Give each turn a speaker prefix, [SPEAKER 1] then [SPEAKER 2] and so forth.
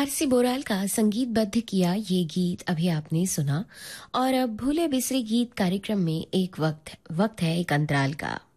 [SPEAKER 1] RC Boral का संगीतबद्ध किया ये गीत अभी आपने सुना। और अब भूले बिसरे गीत कार्यक्रम में एक वक्त है एक अंतराल का।